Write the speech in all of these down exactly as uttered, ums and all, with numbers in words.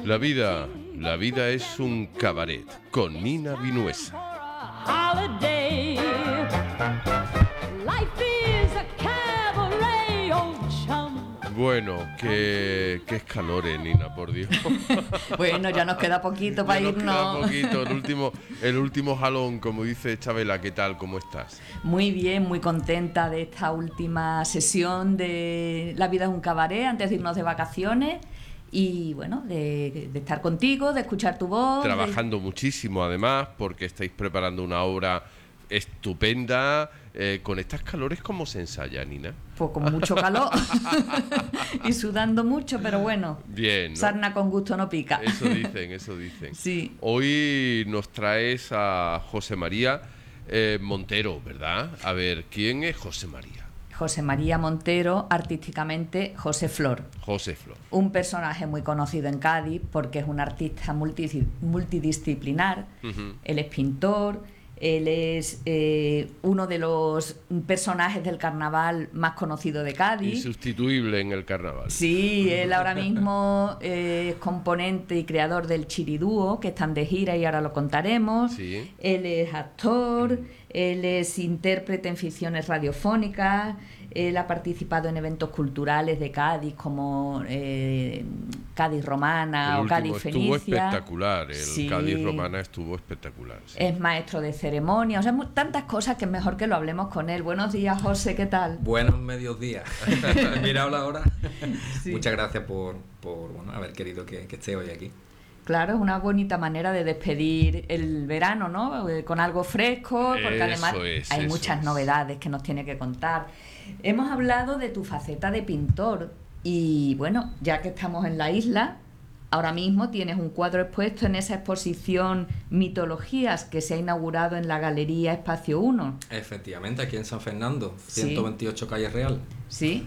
La vida, la vida es un cabaret con Nina Vinuesa. Bueno, qué, qué escalores, Nina, por Dios. Bueno, ya nos queda poquito para ya irnos. Nos queda poquito, el último, el último jalón, como dice Chabela. ¿Qué tal? ¿Cómo estás? Muy bien, muy contenta de esta última sesión de La vida es un cabaret antes de irnos de vacaciones. Y bueno, de, de estar contigo, de escuchar tu voz. Trabajando de... muchísimo, además, porque estáis preparando una obra estupenda. Eh, con estas calores, ¿cómo se ensaya, Nina? Pues con mucho calor y sudando mucho, pero bueno. Bien, ¿no? Sarna con gusto no pica. Eso dicen, eso dicen. Sí. Hoy nos traes a José María eh, Montero, ¿verdad? A ver, ¿quién es José María? José María Montero, artísticamente José Flor. José Flor. Un personaje muy conocido en Cádiz porque es un artista multi, multidisciplinar. Uh-huh. Él es pintor. Él es eh, uno de los personajes del carnaval más conocido de Cádiz. Insustituible en el carnaval. Sí, él ahora mismo eh, es componente y creador del Chiridúo, que están de gira y ahora lo contaremos. Sí. Él es actor, mm. él es intérprete en ficciones radiofónicas. Él ha participado en eventos culturales de Cádiz como eh, Cádiz Romana el o Cádiz Fenicia. Estuvo espectacular, el sí. Cádiz Romana estuvo espectacular. Sí. Es maestro de ceremonia, o sea, tantas cosas que es mejor que lo hablemos con él. Buenos días, José, ¿qué tal? Buenos medios días. Mira, hola ahora. Sí. Muchas gracias por, por bueno, haber querido que, que esté hoy aquí. Claro, es una bonita manera de despedir el verano, ¿no? Con algo fresco, porque eso además es, hay muchas es. novedades que nos tiene que contar. Hemos hablado de tu faceta de pintor y bueno, ya que estamos en la isla, ahora mismo tienes un cuadro expuesto en esa exposición Mitologías que se ha inaugurado en la Galería Espacio uno. Efectivamente, aquí en San Fernando, ciento veintiocho sí. Calle Real. Sí.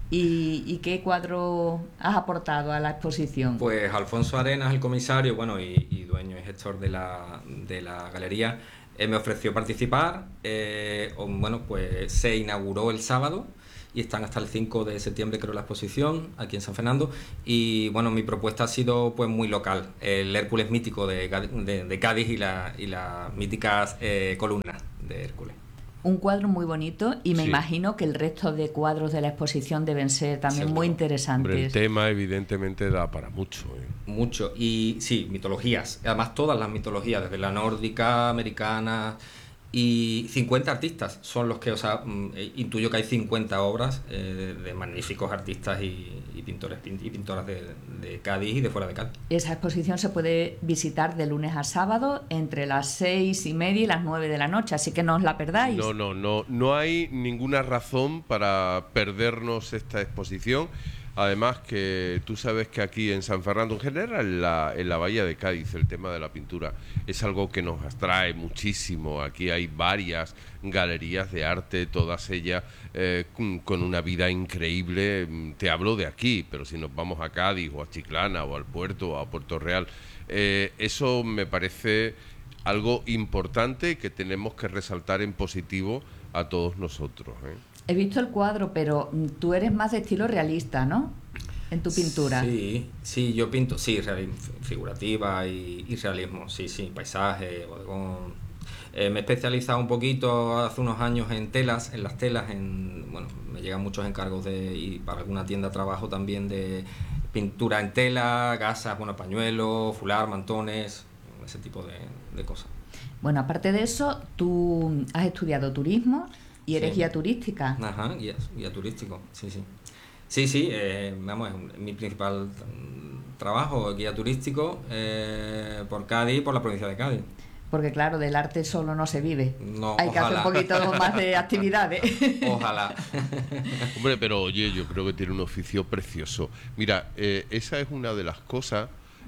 ¿Y, ¿Y qué cuadro has aportado a la exposición? Pues Alfonso Arenas, el comisario, bueno, y, y dueño y gestor de la, de la galería, eh, me ofreció participar. Eh, bueno, pues se inauguró el sábado y están hasta el cinco de septiembre, creo, la exposición aquí en San Fernando. Y bueno, mi propuesta ha sido pues muy local, el Hércules mítico de, de, de Cádiz y, la, y las míticas eh, columnas de Hércules. Un cuadro muy bonito y me sí. imagino que el resto de cuadros de la exposición deben ser también sí, muy interesantes. Hombre, el tema evidentemente da para mucho. ¿eh? Mucho. Y sí, mitologías. Además todas las mitologías, desde la nórdica, americana, y cincuenta artistas son los que, o sea, intuyo que hay cincuenta obras eh, de magníficos artistas y, y pintores y pintoras de, de Cádiz y de fuera de Cádiz. Esa exposición se puede visitar de lunes a sábado entre las seis y media y las nueve de la noche, así que no os la perdáis. No, no, no, no hay ninguna razón para perdernos esta exposición. Además que tú sabes que aquí en San Fernando, en general en la, en la Bahía de Cádiz, el tema de la pintura es algo que nos atrae muchísimo. Aquí hay varias galerías de arte, todas ellas eh, con una vida increíble. Te hablo de aquí, pero si nos vamos a Cádiz o a Chiclana o al puerto o a Puerto Real, eh, eso me parece algo importante que tenemos que resaltar en positivo a todos nosotros, ¿eh? He visto el cuadro, pero tú eres más de estilo realista, ¿no? En tu pintura. Sí, sí, yo pinto, sí, figurativa y, y realismo, sí, sí, paisaje, bodegón. Eh, me he especializado un poquito hace unos años en telas, en las telas, en bueno, me llegan muchos encargos de, y para alguna tienda trabajo también de pintura en tela, gasas, bueno, pañuelos, fular, mantones, ese tipo de, de cosas. Bueno, aparte de eso, tú has estudiado turismo y eres sí. guía turística. Ajá, guía, guía turístico, sí, sí. Sí, sí, eh, vamos, es mi principal trabajo, guía turístico eh, por Cádiz, por la provincia de Cádiz. Porque claro, del arte solo no se vive. No, hay ojalá. que hacer un poquito más de actividades. Ojalá. Hombre, pero oye, yo creo que tiene un oficio precioso. Mira, eh, esa es una de las cosas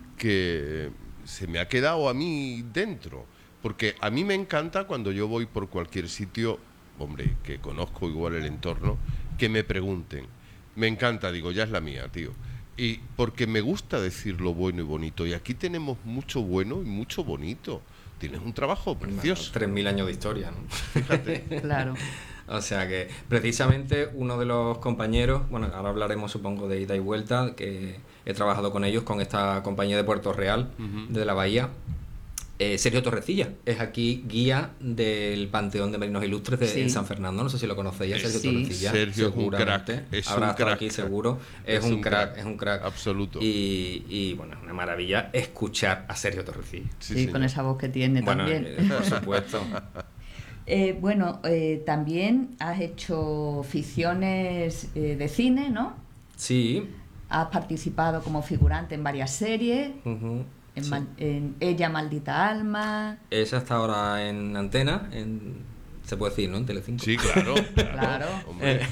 que se me ha quedado a mí dentro. Porque a mí me encanta cuando yo voy por cualquier sitio, hombre, que conozco igual el entorno, que me pregunten. Me encanta, digo, ya es la mía, tío. Y porque me gusta decir lo bueno y bonito. Y aquí tenemos mucho bueno y mucho bonito. Tienes un trabajo precioso. Tres mil años de historia, ¿no? Fíjate. Claro. O sea que precisamente uno de los compañeros, bueno, ahora hablaremos supongo de ida y vuelta, que he trabajado con ellos, con esta compañía de Puerto Real, uh-huh. de la Bahía, eh, Sergio Torrecilla, es aquí guía del Panteón de Marinos Ilustres de sí. San Fernando, no sé si lo conocéis, Sergio sí. Torrecilla. Sergio es un crack, es habrá un crack. aquí seguro, es, es un, un crack, crack, es un crack. Absoluto. Y, y bueno, es una maravilla escuchar a Sergio Torrecilla. Sí, sí con esa voz que tiene bueno, también. Eh, por supuesto. Eh, bueno, eh, también has hecho ficciones eh, de cine, ¿no? Sí. Has participado como figurante en varias series, uh-huh. en, sí. mal, en Ella, Maldita Alma. Esa está ahora en antena, en, se puede decir, ¿no? En Telecinco. Sí, claro, claro. claro. Hombre.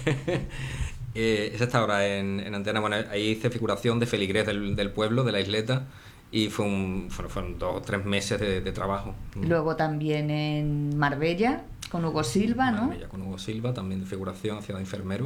eh, esa está ahora en, en antena. Bueno, ahí hice figuración de feligrés del, del pueblo, de la isleta. Y fue un, fueron, fueron dos o tres meses de, de trabajo. Luego también en Marbella, con Hugo Silva, ¿no? Marbella con Hugo Silva, también de figuración, hacía de enfermero.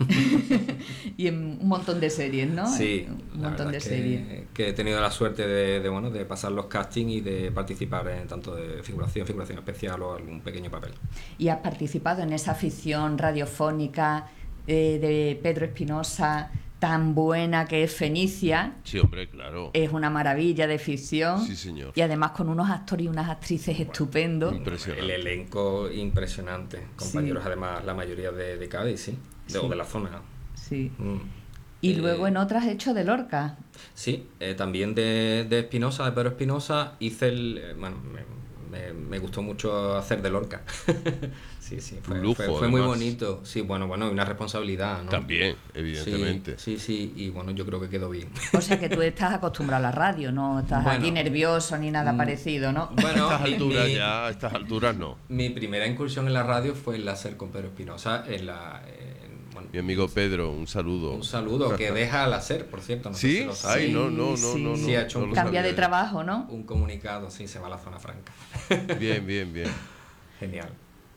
Y en un montón de series, ¿no? Sí, un montón de que, series. Que he tenido la suerte de, de, bueno, de pasar los castings y de participar en tanto de figuración, figuración especial o algún pequeño papel. Y has participado en esa ficción radiofónica eh, de Pedro Espinosa, tan buena que es Fenicia. Sí, hombre, claro. Es una maravilla de ficción. Sí, señor. Y además con unos actores y unas actrices bueno, estupendos. Impresionante. El elenco impresionante. Compañeros, sí. además, la mayoría de, de Cádiz, ¿sí? De, sí. O de la zona. Sí. Mm. Y eh, luego en otras hecho de Lorca. Sí, eh, también de, de Espinosa, de Pedro Espinosa, hice el... Eh, bueno, me, me, me gustó mucho hacer de Lorca. Sí, sí, fue, un lujo, fue, fue muy bonito. Sí, bueno, bueno, y una responsabilidad, ¿no? También, evidentemente. Sí, sí, sí, y bueno, yo creo que quedó bien. O sea que tú estás acostumbrado a la radio, no estás bueno, aquí nervioso ni nada mm, parecido, ¿no? Bueno, a estas mi, alturas mi, ya, a estas alturas no. Mi primera incursión en la radio fue el láser con Pedro Espinosa, en la... En, bueno, mi amigo Pedro, un saludo. Un saludo, que deja el láser, por cierto. No ¿Sí? sé si lo sabe. Ay, no, no, no, sí, no, no. Sí, ha hecho un no cambia de trabajo, ¿no? Un comunicado, sí, se va a la zona franca. Bien, bien, bien. Genial.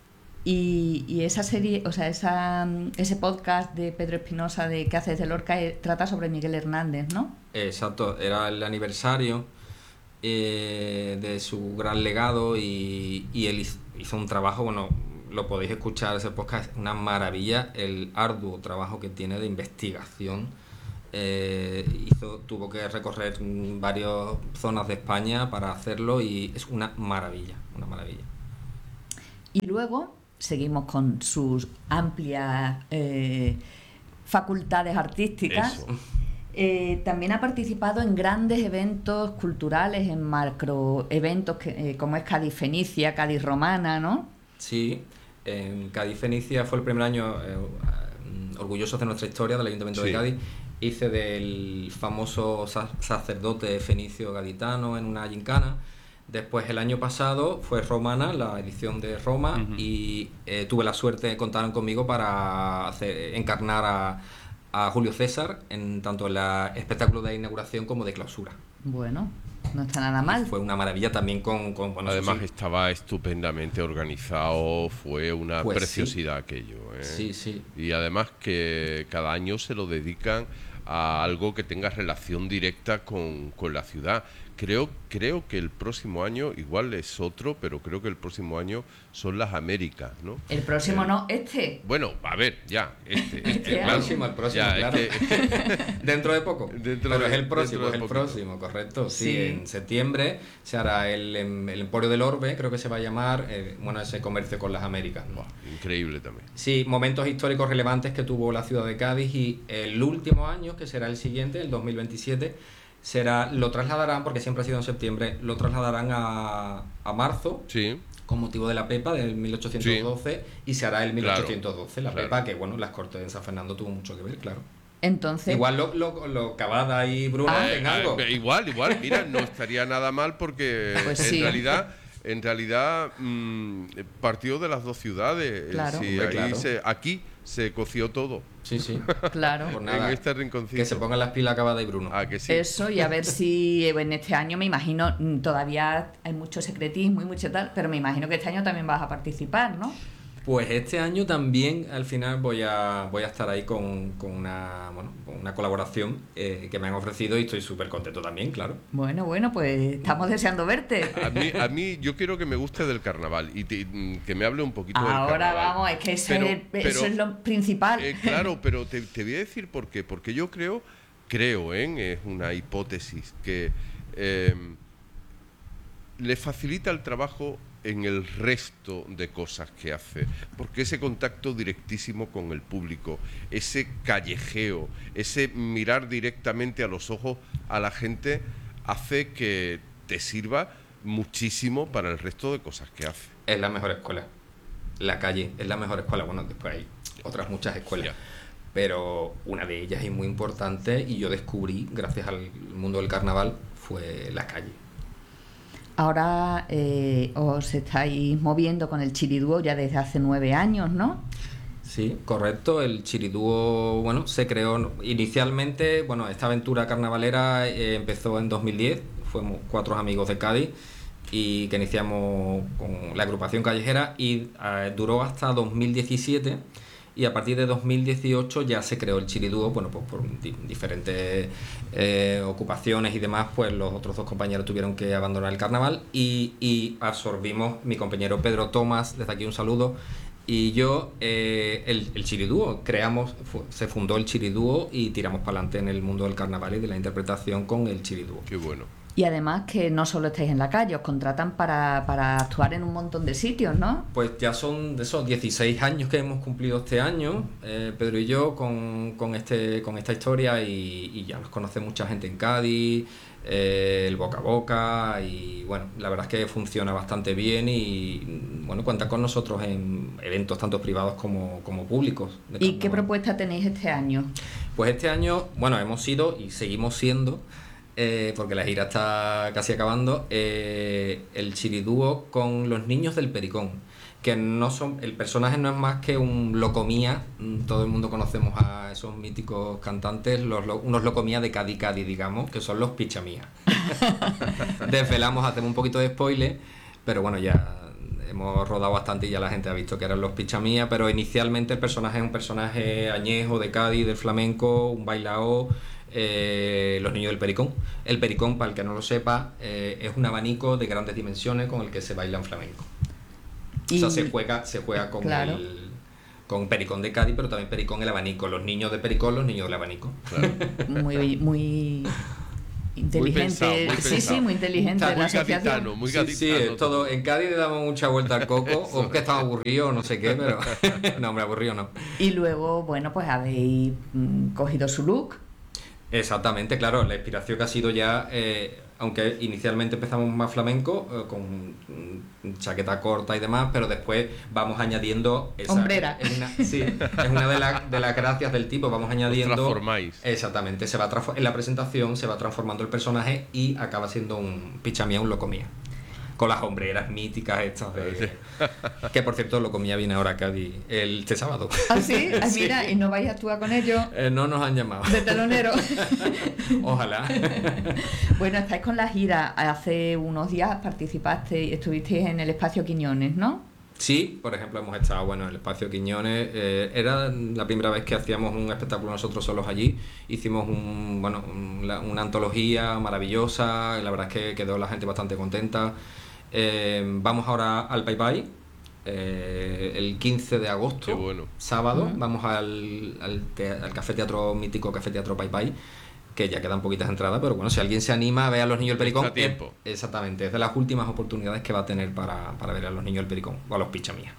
Y, y esa serie, o sea, esa, ese podcast de Pedro Espinosa de ¿Qué haces de Lorca? Eh, trata sobre Miguel Hernández, ¿no? Exacto, era el aniversario eh, de su gran legado y, y él hizo un trabajo, bueno, lo podéis escuchar, ese podcast es una maravilla, el arduo trabajo que tiene de investigación. Eh, hizo, tuvo que recorrer varias zonas de España para hacerlo y es una maravilla, una maravilla. Y luego seguimos con sus amplias eh, facultades artísticas. Eh, también ha participado en grandes eventos culturales, en macro eventos que, eh, como es Cádiz Fenicia, Cádiz Romana, ¿no? Sí, en Cádiz Fenicia fue el primer año eh, orgullosos de nuestra historia del Ayuntamiento sí. de Cádiz. Hice del famoso sacerdote fenicio gaditano en una gincana. Después el año pasado fue Romana, la edición de Roma, uh-huh. y eh, tuve la suerte, contaron conmigo para hacer, encarnar a, a Julio César en tanto en el espectáculo de inauguración como de clausura. Bueno, no está nada mal. Y fue una maravilla también con... con bueno, además sí. estaba estupendamente organizado, fue una pues preciosidad sí. aquello. ¿eh? Sí, sí. Y además que cada año se lo dedican a algo que tenga relación directa con, con la ciudad. Creo, creo que el próximo año, igual es otro, pero creo que el próximo año son las Américas, ¿no? El próximo el, no, este. Bueno, a ver, ya, este. este el claro, próximo, el próximo, ya, claro. Es que, dentro de poco. Dentro pero de, es el próximo, es el poquito. próximo, correcto. Sí, sí, en septiembre se hará el, el Emporio del Orbe, creo que se va a llamar, eh, bueno, ese comercio con las Américas, ¿no? Wow, increíble también. Sí, momentos históricos relevantes que tuvo la ciudad de Cádiz y el último año, que será el siguiente, el dos mil veintisiete, será, lo trasladarán, porque siempre ha sido en septiembre, lo trasladarán a, a marzo, sí. con motivo de la Pepa del mil ochocientos doce, sí. y se hará el mil ochocientos doce, claro, la claro. Pepa, que bueno, las Cortes de San Fernando tuvo mucho que ver, claro. Entonces... Igual lo, lo, lo Cavada y Bruno ah, en algo. Eh, igual, igual, mira, no estaría nada mal porque pues en sí. realidad... En realidad mmm, partió de las dos ciudades. Claro. Sí, Hombre, ahí claro. Se, aquí se coció todo. Sí, sí. Claro. Pues nada, en este rinconcito. que se pongan las pilas Cavada y Bruno. Ah, que sí. Eso, y a ver si en este año, me imagino, todavía hay mucho secretismo y mucho tal, pero me imagino que este año también vas a participar, ¿no? Pues este año también al final voy a voy a estar ahí con, con una bueno, con una colaboración eh, que me han ofrecido y estoy súper contento también, claro. Bueno, bueno, pues estamos deseando verte. A mí, a mí yo quiero que me guste del carnaval y te- que me hable un poquito del Ahora carnaval. vamos, es que eso, Pero- es, pero- eso es lo principal. Eh, claro, pero te, te voy a decir por qué. Porque yo creo, creo, ¿eh? Es una hipótesis, que eh, le facilita el trabajo en el resto de cosas que hace. Porque ese contacto directísimo con el público, ese callejeo, ese mirar directamente a los ojos a la gente, hace que te sirva muchísimo para el resto de cosas que hace. Es la mejor escuela. La calle es la mejor escuela. Bueno, después hay otras muchas escuelas. Ya. Pero una de ellas es muy importante y yo descubrí, gracias al mundo del carnaval, fue la calle. Ahora eh, os estáis moviendo con el Chiridúo ya desde hace nueve años, ¿no? Sí, correcto. El Chiridúo, bueno, se creó inicialmente, bueno, esta aventura carnavalera eh, empezó en dos mil diez, fuimos cuatro amigos de Cádiz y que iniciamos con la agrupación callejera y eh, duró hasta dos mil diecisiete. Y a partir de dos mil dieciocho ya se creó el Chiridúo, bueno, pues por di- diferentes eh, ocupaciones y demás, pues los otros dos compañeros tuvieron que abandonar el carnaval y, y absorbimos, mi compañero Pedro Tomás, desde aquí un saludo, y yo, eh, el, el Chiridúo. Creamos, fu- se fundó el Chiridúo y tiramos para adelante en el mundo del carnaval y de la interpretación con el Chiridúo. Qué bueno. Y además que no solo estáis en la calle, os contratan para, para actuar en un montón de sitios, ¿no? Pues ya son de esos dieciséis años que hemos cumplido este año, eh, Pedro y yo, con, con, este, con esta historia y, y ya nos conoce mucha gente en Cádiz, eh, el boca a boca y bueno, la verdad es que funciona bastante bien y bueno, cuenta con nosotros en eventos tanto privados como, como públicos. de ¿Y qué carnaval. propuesta tenéis este año? Pues este año, bueno, hemos sido y seguimos siendo, eh, porque la gira está casi acabando, eh, el Chiridúo con los niños del Pericón, que no son, el personaje no es más que un locomía, mm, todo el mundo conocemos a esos míticos cantantes, los, lo- unos locomía de Cádiz Cádiz, digamos, que son los Pichamías. Desvelamos, hacemos un poquito de spoiler, pero bueno, ya hemos rodado bastante y ya la gente ha visto que eran los Pichamías, pero inicialmente el personaje es un personaje añejo de Cádiz, del flamenco, un bailao, eh, los niños del Pericón. El Pericón, para el que no lo sepa, eh, es un abanico de grandes dimensiones con el que se baila en flamenco. Y- O sea, se juega, se juega con Claro. el con Pericón de Cádiz, pero también Pericón el abanico. Los niños de Pericón, los niños del abanico. Claro. Muy, muy inteligente. pensado, muy sí, pensado. sí, muy inteligente Está la Muy asociación. gaditano, muy Sí, gaditano. sí, es todo. En Cádiz le damos mucha vuelta al coco, o es que estamos aburridos o no sé qué, pero no, hombre, aburrido no. Y luego, bueno, pues habéis mm, cogido su look. Exactamente, claro, la inspiración que ha sido ya, eh, aunque inicialmente empezamos más flamenco, eh, con mm, chaqueta corta y demás, pero después vamos añadiendo... Esa, Hombrera. Es una, sí, es una de, la- de las gracias del tipo, vamos añadiendo... transformáis. Exactamente, se va transfor- en la presentación se va transformando el personaje y acaba siendo un pichamía, un locomía. Con las hombreras míticas estas de... Que por cierto, Locomía viene ahora a Cádiz el, este sábado. ¿Ah, sí? Ah, Sí. mira, y no vais a actuar con ellos Eh, no nos han llamado. de telonero. Ojalá. Bueno, estáis con la gira. Hace unos días participaste, estuvisteis en el Espacio Quiñones, ¿no? Sí, por ejemplo, hemos estado bueno, en el Espacio Quiñones. Eh, era la primera vez que hacíamos un espectáculo nosotros solos allí. Hicimos un, bueno, un- la- una antología maravillosa. La verdad es que quedó la gente bastante contenta. Eh, vamos ahora al Pai Pai, eh, el quince de agosto, Qué bueno. sábado. Ujú. Vamos al, al, te- al Café Teatro mítico, Café Teatro Pai Pai, que ya quedan poquitas entradas, pero bueno, si alguien se anima a ver a los niños del Pericón, Está a tiempo. es- exactamente, es de las últimas oportunidades que va a tener para, para ver a los niños del Pericón, o a los Pichamías.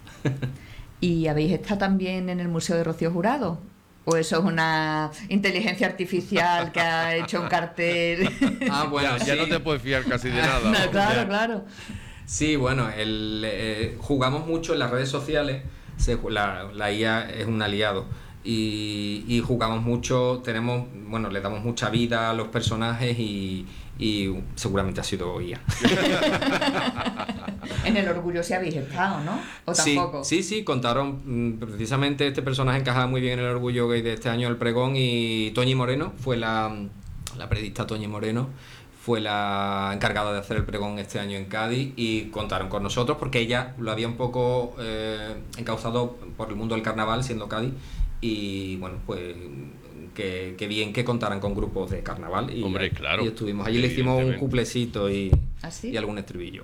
¿Y habéis estado también en el Museo de Rocío Jurado? ¿O eso es una inteligencia artificial que ha hecho un cartel? Ah, bueno, ya, ya sí. no te puedes fiar casi de nada. No, ¿no? claro, Ya. claro. Sí, bueno, el, eh, jugamos mucho en las redes sociales, se ju- la, la I A es un aliado y, y jugamos mucho, tenemos, bueno, le damos mucha vida a los personajes y, y seguramente ha sido I A. En el Orgullo sí habéis estado, ¿no? ¿O Sí, tampoco? sí, sí, contaron, mm, precisamente este personaje encajaba muy bien en el Orgullo Gay de este año, el pregón, y Toñi Moreno, fue la, la periodista Toñi Moreno, fue la encargada de hacer el pregón este año en Cádiz y contaron con nosotros porque ella lo había un poco eh, encauzado por el mundo del carnaval siendo Cádiz y bueno, pues que, que bien que contaran con grupos de carnaval y, Hombre, claro, y estuvimos allí, le hicimos un cuplecito y, ¿Ah, sí? y algún estribillo.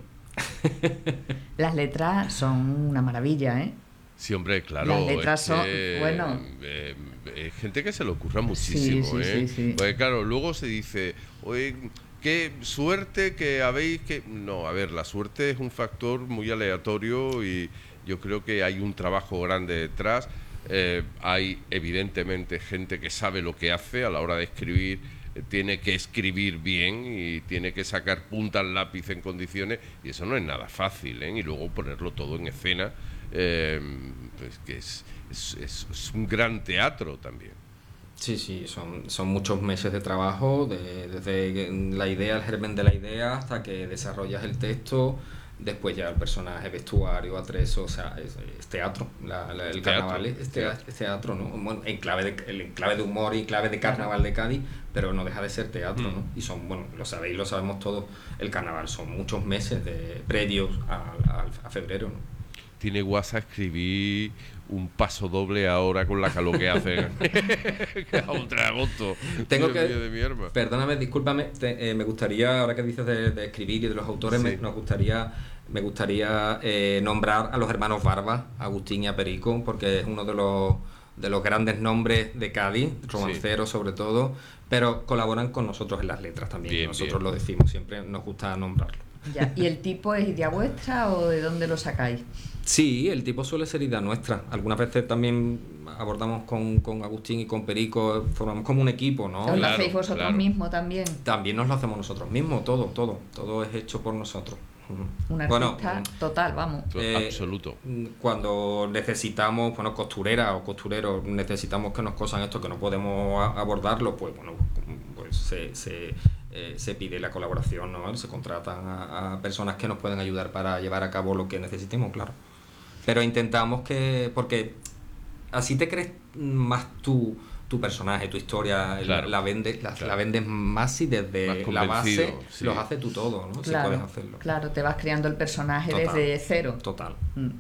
Las letras son una maravilla, ¿eh? Sí, hombre, claro. Las letras es son, que, bueno... Eh, eh, gente que se le ocurra muchísimo, sí, sí, ¿eh? sí, sí. Porque claro, luego se dice, oye, qué suerte que habéis que... No, a ver, la suerte es un factor muy aleatorio y yo creo que hay un trabajo grande detrás. Eh, hay evidentemente gente que sabe lo que hace a la hora de escribir, eh, tiene que escribir bien y tiene que sacar punta al lápiz en condiciones y eso no es nada fácil, ¿eh? Y luego ponerlo todo en escena, eh, pues que es, es, es, es un gran teatro también. Sí, sí, son, son muchos meses de trabajo, de, desde la idea, el germen de la idea, hasta que desarrollas el texto, después ya el personaje, vestuario, atrezo, o sea, es, es teatro, la, la, el teatro, carnaval es, teatro. es teatro, ¿no? Bueno, en clave de, en clave de humor y clave de carnaval de Cádiz, pero no deja de ser teatro, ¿no? Y son, bueno, lo sabéis, lo sabemos todos, el carnaval son muchos meses de previos a, a, a febrero, ¿no? Tiene guasa escribir un paso doble ahora con la calor que hace a ultra de agosto. Tengo Dios que, mío de mi arma. Perdóname, discúlpame, te, eh, me gustaría, ahora que dices de, de escribir y de los autores, Sí. me, nos gustaría, me gustaría eh, nombrar a los hermanos Barba, Agustín y a Perico, porque es uno de los de los grandes nombres de Cádiz, romanceros sí. sobre todo, pero colaboran con nosotros en las letras también, bien, nosotros bien. lo decimos, siempre nos gusta nombrarlo. Ya. ¿Y el tipo es idea vuestra o de dónde lo sacáis? Sí, el tipo suele ser idea nuestra. Algunas veces también abordamos con, con Agustín y con Perico, formamos como un equipo, ¿no? ¿Os lo Claro, hacéis vosotros claro. mismos también? También nos lo hacemos nosotros mismos, todo, todo, todo es hecho por nosotros. Un Bueno, artista total, vamos. Eh, Absoluto. Cuando necesitamos, bueno, costureras o costureros, necesitamos que nos cosan esto, que no podemos a- abordarlo, pues bueno, pues se, se, eh, se pide la colaboración, ¿no? Se contratan a, a personas que nos pueden ayudar para llevar a cabo lo que necesitemos, claro. Pero intentamos que, porque así te crees más tú, tu personaje, tu historia, Claro, la, la vendes la, claro. la vendes más y desde Más la base convencido, sí. los hace tú todo, ¿no? Claro, si puedes hacerlo. claro, te vas creando el personaje Total. desde cero. Total. Mm. Mm.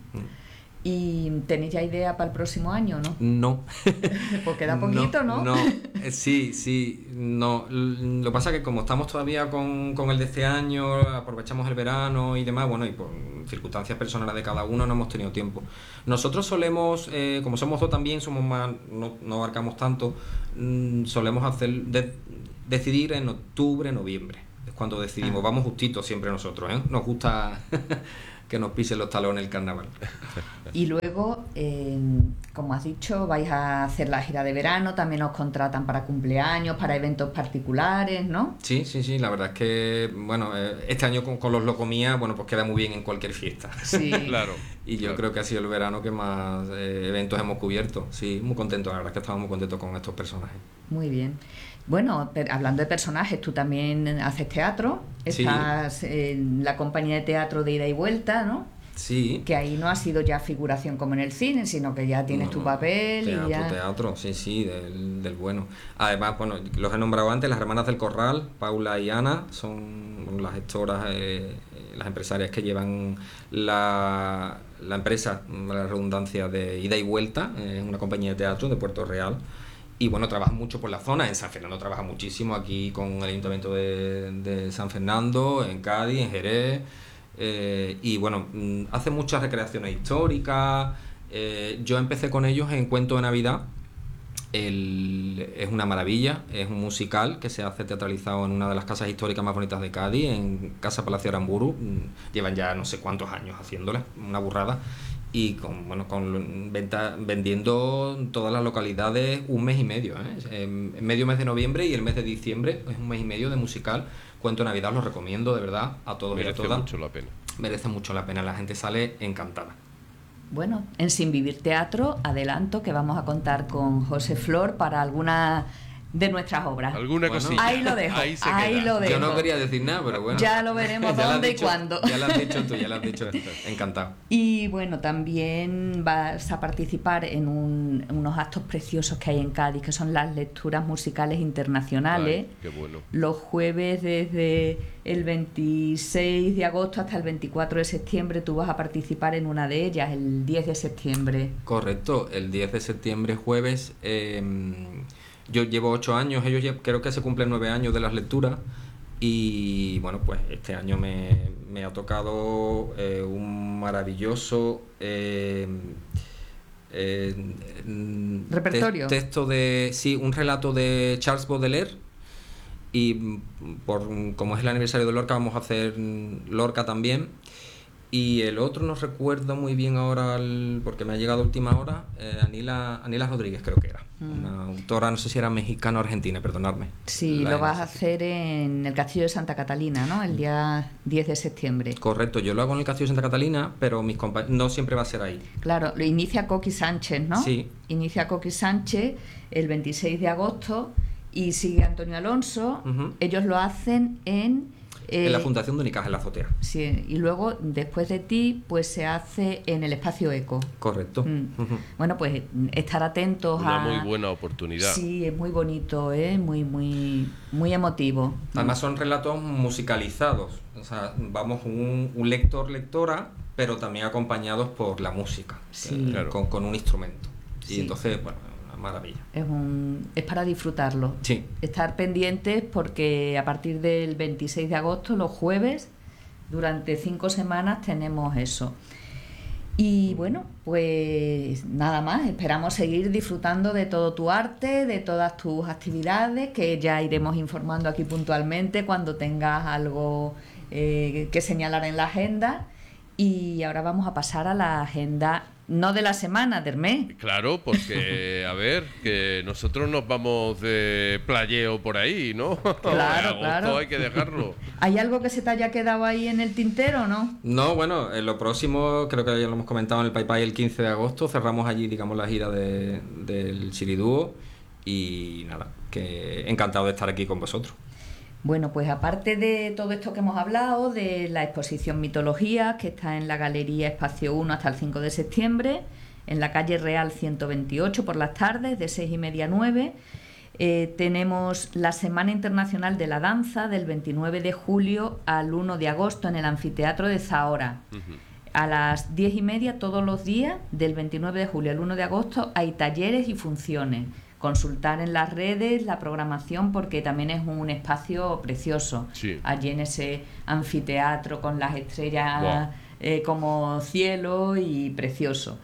¿Y tenéis ya idea para el próximo año, no? No. Pues queda poquito, ¿no? No, eh, sí, sí, no. L- Lo que pasa es que como estamos todavía con, con el de este año, aprovechamos el verano y demás, bueno, y por circunstancias personales de cada uno no hemos tenido tiempo. Nosotros solemos, eh, como somos dos también, somos más, no, no abarcamos tanto, mm, solemos hacer, de- decidir en octubre, noviembre. Es cuando decidimos, Ah. vamos justitos siempre nosotros, ¿eh? Nos gusta que nos pisen los talones el carnaval. Y luego, eh, como has dicho, vais a hacer la gira de verano, también os contratan para cumpleaños, para eventos particulares, ¿no? Sí, sí, sí, la verdad es que, bueno, eh, este año con, con los Locomía, bueno, pues queda muy bien en cualquier fiesta. Sí. Claro. Y yo claro. creo que ha sido el verano que más eh, eventos hemos cubierto. Sí, muy contentos, la verdad es que estamos muy contentos con estos personajes. Muy bien. Bueno, per- hablando de personajes, tú también haces teatro, Sí. estás en la compañía de teatro de ida y vuelta, ¿no? Sí. Que ahí no ha sido ya figuración como en el cine, sino que ya tienes No, tu no, papel teatro, y ya... Teatro, sí, sí, del, del bueno. Además, bueno, los he nombrado antes, las hermanas del Corral, Paula y Ana, son las gestoras, eh, las empresarias que llevan la, la empresa, la redundancia de ida y vuelta, es una compañía de teatro de Puerto Real. Y bueno, trabajan mucho por la zona, en San Fernando trabaja muchísimo, aquí con el Ayuntamiento de, de San Fernando, en Cádiz, en Jerez, eh, y bueno, mm, hace muchas recreaciones históricas. Eh, yo empecé con ellos en Cuento de Navidad. El, es una maravilla, es un musical que se hace teatralizado en una de las casas históricas más bonitas de Cádiz, en Casa Palacio Aramburu. Mm, llevan ya no sé cuántos años haciéndole, una burrada. Y con, bueno, con venta, vendiendo todas las localidades un mes y medio, ¿eh? En medio mes de noviembre y el mes de diciembre es un mes y medio de musical. Cuento de Navidad, os lo recomiendo de verdad a todos y a Merece todas. mucho la pena. Merece mucho la pena, la gente sale encantada. Bueno, en Sin Vivir Teatro, adelanto que vamos a contar con José Flor para algunas de nuestras obras. Alguna Bueno, cosilla. Ahí lo dejo, Ahí, se ahí queda. lo dejo. Yo no quería decir nada, pero bueno. Ya lo veremos Ya lo has dónde y dicho- cuándo. Ya lo has dicho tú, ya lo has dicho tú. Encantado. Y bueno, también vas a participar en, un- en unos actos preciosos que hay en Cádiz, que son las lecturas musicales internacionales. Ay, qué bueno. Los jueves desde el veintiséis de agosto hasta el veinticuatro de septiembre tú vas a participar en una de ellas, el diez de septiembre. Correcto, el diez de septiembre, jueves. eh, yo llevo ocho años, ellos ya- creo que se cumplen nueve años de las lecturas. Y bueno, pues este año me, me ha tocado eh, un maravilloso eh, eh, mm, ¿Repertorio? te- texto de. Sí, un relato de Charles Baudelaire. Y mm, por como es el aniversario de Lorca, vamos a hacer mm, Lorca también. Y el otro no recuerdo muy bien ahora, el- porque me ha llegado a última hora, eh, Anila, Anila Rodríguez creo que era. Mm. Una autora, no sé si era mexicana o argentina, perdonadme. Sí, La lo vas a no sé. hacer en el Castillo de Santa Catalina, ¿no? El día diez de septiembre. Correcto, yo lo hago en el Castillo de Santa Catalina, pero mis compañeros no siempre va a ser ahí. Claro, lo inicia Coqui Sánchez, ¿no? Sí. Inicia Coqui Sánchez el veintiséis de agosto y sigue Antonio Alonso. Ujú. Ellos lo hacen en... eh, En la Fundación de Unicaja, en la azotea. sí, y luego, después de ti, pues se hace en el Espacio Eco. Correcto. Mm. Ujú. Bueno, pues estar atentos Una a... muy buena oportunidad. Sí, es muy bonito, ¿eh? Muy, muy, muy emotivo. Además son relatos musicalizados, o sea, vamos un, un lector, lectora, pero también acompañados por la música, Sí. eh, Claro. con, con un instrumento. Sí. Y entonces, bueno, una maravilla. Es, un, es para disfrutarlo. Sí. Estar pendientes porque a partir del veintiséis de agosto, los jueves, durante cinco semanas tenemos eso. Y bueno, pues nada más, esperamos seguir disfrutando de todo tu arte, de todas tus actividades, que ya iremos informando aquí puntualmente cuando tengas algo eh, que señalar en la agenda. Y ahora vamos a pasar a la agenda, no de la semana, del mes. Claro, porque, a ver, que nosotros nos vamos de playeo por ahí, ¿no? Claro, Agosto claro. hay que dejarlo. ¿Hay algo que se te haya quedado ahí en el tintero o no? No, bueno, en lo próximo, creo que ya lo hemos comentado en el Pai Pai el quince de agosto, cerramos allí, digamos, la gira de, del Chiridúo y nada, que encantado de estar aquí con vosotros. Bueno, pues aparte de todo esto que hemos hablado, de la exposición Mitología, que está en la Galería Espacio uno hasta el cinco de septiembre, en la calle Real ciento veintiocho por las tardes, de seis y media a nueve, eh, tenemos la Semana Internacional de la Danza, del veintinueve de julio al uno de agosto, en el Anfiteatro de Zahora. Ujú. A las diez y media todos los días, del veintinueve de julio al uno de agosto, hay talleres y funciones. Consultar en las redes la programación porque también es un espacio precioso. Sí. Allí en ese anfiteatro con las estrellas Guau. eh, como cielo y precioso.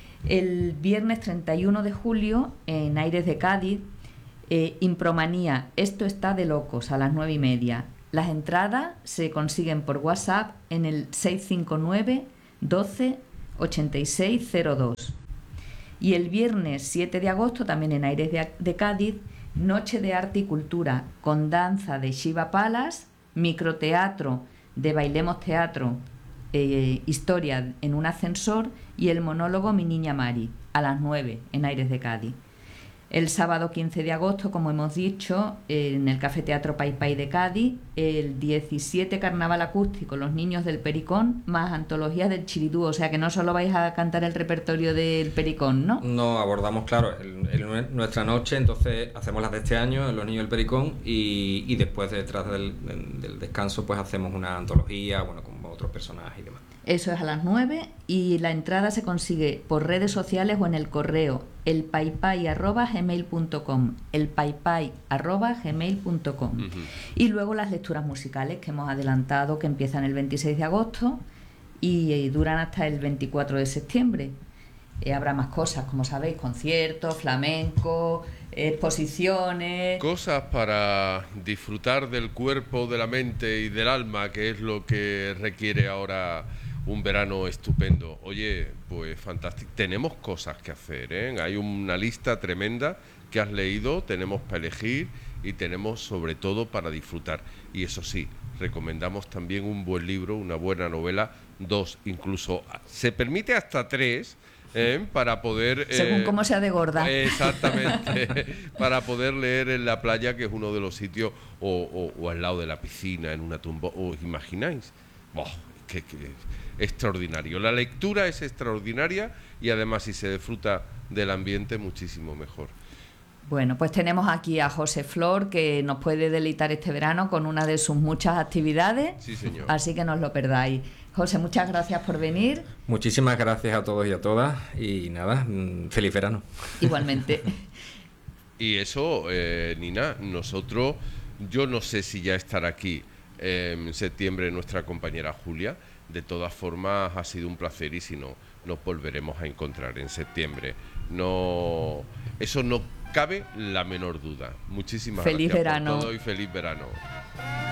El viernes treinta y uno de julio, en Aires de Cádiz, eh, Impromanía, esto está de locos, a las nueve y media. Las entradas se consiguen por WhatsApp en el seis cinco nueve doce ochenta y seis cero dos. Y el viernes siete de agosto, también en Aires de, de Cádiz, Noche de Arte y Cultura, con danza de Shiva Palas, microteatro de Bailemos Teatro, eh, historia en un ascensor y el monólogo Mi Niña Mari, a las nueve, en Aires de Cádiz. El sábado quince de agosto, como hemos dicho, en el Café Teatro Pai Pai de Cádiz, el diecisiete Carnaval Acústico, Los Niños del Pericón, más antologías del Chiridúo. O sea que no solo vais a cantar el repertorio del Pericón, ¿no? No abordamos, claro, el- el- nuestra noche, entonces hacemos las de este año, Los Niños del Pericón, y, y después, detrás del, del- del descanso, pues hacemos una antología, bueno, con otros personajes y demás. Eso es a las nueve y la entrada se consigue por redes sociales o en el correo elpaipai arroba gmail punto com, elpaipai arroba gmail punto com. Ujú. Y luego las lecturas musicales que hemos adelantado, que empiezan el veintiséis de agosto y, eh, duran hasta el veinticuatro de septiembre. Eh, habrá más cosas, como sabéis, conciertos, flamenco, exposiciones. Cosas para disfrutar del cuerpo, de la mente y del alma, que es lo que requiere ahora un verano estupendo. Oye, pues fantástico. Tenemos cosas que hacer, ¿eh? Hay una lista tremenda que has leído, tenemos para elegir y tenemos sobre todo para disfrutar. Y eso sí, recomendamos también un buen libro, una buena novela, dos, incluso se permite hasta tres, ¿eh? Para poder... Según eh, cómo sea de gorda. Exactamente, para poder leer en la playa, que es uno de los sitios, o, o, o al lado de la piscina, en una tumba, ¿os imagináis? ¡Oh, qué, qué extraordinario! La lectura es extraordinaria y además si se disfruta del ambiente, muchísimo mejor. Bueno, pues tenemos aquí a José Flor, que nos puede deleitar este verano con una de sus muchas actividades. Sí, señor. Así que no os lo perdáis. José, muchas gracias por venir. Muchísimas gracias a todos y a todas. Y nada, feliz verano. Igualmente. Y eso, eh, Nina, nosotros, yo no sé si ya estará aquí eh, en septiembre nuestra compañera Julia. De todas formas, ha sido un placer y si no, nos volveremos a encontrar en septiembre. No, eso no cabe la menor duda. Muchísimas feliz gracias verano. por todo y feliz verano.